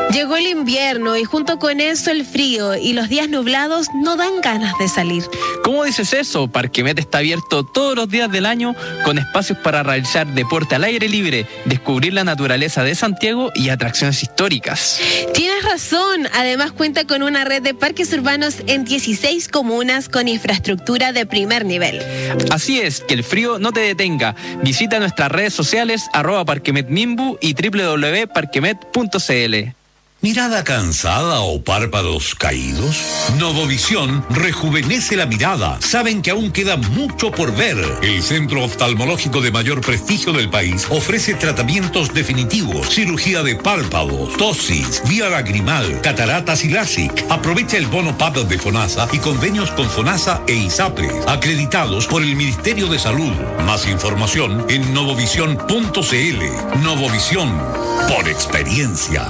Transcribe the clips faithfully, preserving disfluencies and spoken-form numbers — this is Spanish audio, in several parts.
Llegó el invierno y junto con eso el frío y los días nublados no dan ganas de salir. ¿Cómo dices eso? Parquemet está abierto todos los días del año con espacios para realizar deporte al aire libre, descubrir la naturaleza de Santiago y atracciones históricas. Tienes razón, además cuenta con una red de parques urbanos en dieciséis comunas con infraestructura de primer nivel. Así es, que el frío no te detenga. Visita nuestras redes sociales arroba parquemetmimbu y doble u doble u doble u punto parquemet punto c l. ¿Mirada cansada o párpados caídos? Novovisión rejuvenece la mirada. Saben que aún queda mucho por ver. El centro oftalmológico de mayor prestigio del país ofrece tratamientos definitivos, cirugía de párpados, tosis, vía lagrimal, cataratas y LASIK. Aprovecha el bono P A P de FONASA y convenios con FONASA e ISAPRE, acreditados por el Ministerio de Salud. Más información en novovisión punto c l. Novovisión, por experiencia.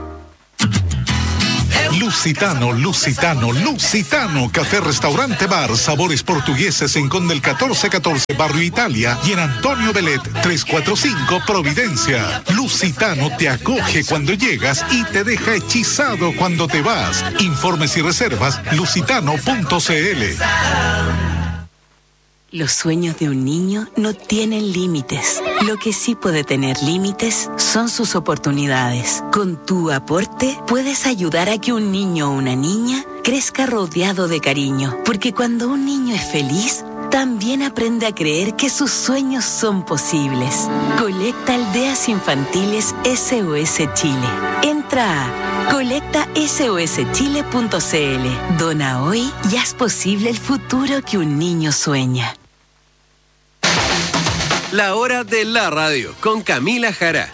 Lusitano, Lusitano, Lusitano, café, restaurante, bar, sabores portugueses en Conde el catorce catorce, Barrio Italia, y en Antonio Belet, trescientos cuarenta y cinco, Providencia. Lusitano te acoge cuando llegas y te deja hechizado cuando te vas. Informes y reservas, lusitano punto c l. Los sueños de un niño no tienen límites. Lo que sí puede tener límites son sus oportunidades. Con tu aporte puedes ayudar a que un niño o una niña crezca rodeado de cariño. Porque cuando un niño es feliz, también aprende a creer que sus sueños son posibles. Colecta Aldeas Infantiles S O S Chile. Entra a colecta s o s chile punto c l. Dona hoy y haz posible el futuro que un niño sueña. La hora de la radio con Camila Jara.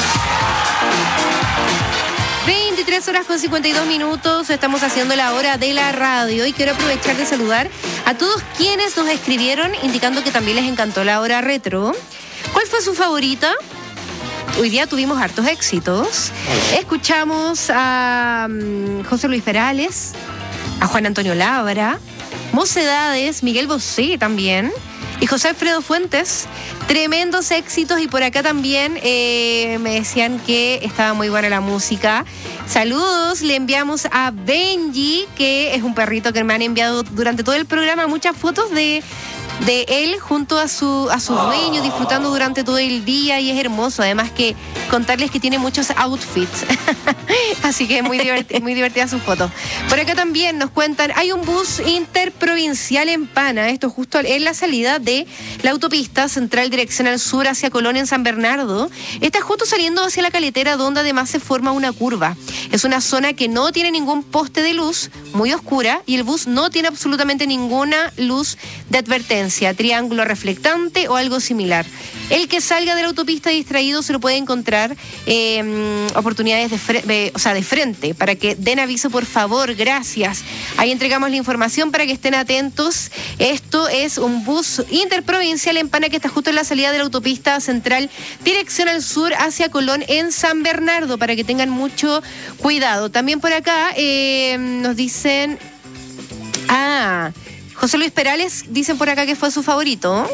veintitrés horas con cincuenta y dos minutos, estamos haciendo la hora de la radio y quiero aprovechar de saludar a todos quienes nos escribieron indicando que también les encantó la hora retro. ¿Cuál fue su favorita? Hoy día tuvimos hartos éxitos. Escuchamos a um, José Luis Perales, a Juan Antonio Labra, Mocedades, Miguel Bosé también y José Alfredo Fuentes. Tremendos éxitos y por acá también eh, me decían que estaba muy buena la música. Saludos, le enviamos a Benji, que es un perrito que me han enviado durante todo el programa muchas fotos de, de él junto a su, a su dueño, disfrutando durante todo el día y es hermoso. Además que contarles que tiene muchos outfits. Así que es muy, divertida, muy divertida su foto. Por acá también nos cuentan, hay un bus interprovincial en Pana, esto justo en la salida de la autopista central dirección al sur hacia Colón en San Bernardo. Está justo saliendo hacia la Caletera, donde además se forma una curva. Es una zona que no tiene ningún poste de luz, muy oscura, y el bus no tiene absolutamente ninguna luz de advertencia, triángulo reflectante o algo similar. El que salga de la autopista distraído se lo puede encontrar eh, oportunidades de, fre- de, o sea, de frente, para que den aviso, por favor, gracias. Ahí entregamos la información para que estén atentos. Esto es un bus interprovincial en Pana que está justo en la salida de la autopista central, dirección al sur hacia Colón en San Bernardo, para que tengan mucho cuidado. También por acá eh, nos dicen... Ah, José Luis Perales, dicen por acá que fue su favorito.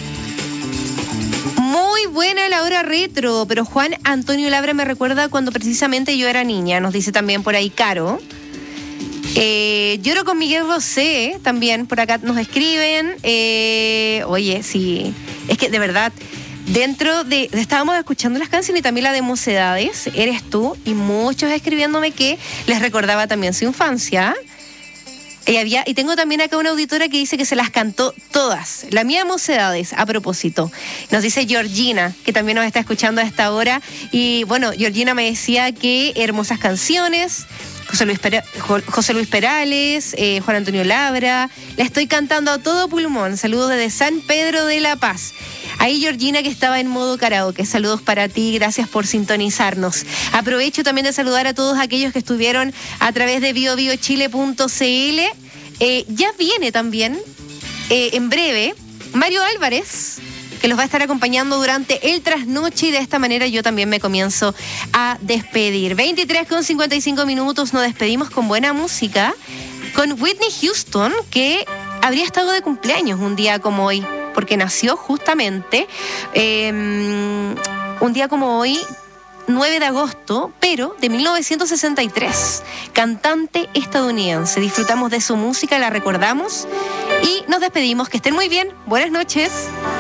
Muy buena la hora retro, pero Juan Antonio Labra me recuerda cuando precisamente yo era niña, nos dice también por ahí Caro. Eh, lloro con Miguel Bosé, también por acá nos escriben. Eh, oye, sí, es que de verdad, dentro de, estábamos escuchando las canciones y también la de Mocedades, Eres Tú, y muchos escribiéndome que les recordaba también su infancia. Y, había, y tengo también acá una auditora que dice que se las cantó todas. La mía Mocedades, a propósito. Nos dice Georgina, que también nos está escuchando a esta hora. Y bueno, Georgina me decía que hermosas canciones. José Luis, Pera, José Luis Perales, eh, Juan Antonio Labra. La estoy cantando a todo pulmón. Saludos desde San Pedro de la Paz. Ahí Georgina, que estaba en modo karaoke. Saludos para ti, gracias por sintonizarnos. Aprovecho también de saludar a todos aquellos que estuvieron a través de bio bio chile punto c l. Eh, ya viene también, eh, en breve, Mario Álvarez, que los va a estar acompañando durante el trasnoche, y de esta manera yo también me comienzo a despedir. veintitrés con cincuenta y cinco minutos, nos despedimos con buena música, con Whitney Houston, que habría estado de cumpleaños un día como hoy, porque nació justamente eh, un día como hoy, nueve de agosto, pero de mil novecientos sesenta y tres. Cantante estadounidense. Disfrutamos de su música, la recordamos y nos despedimos. Que estén muy bien. Buenas noches.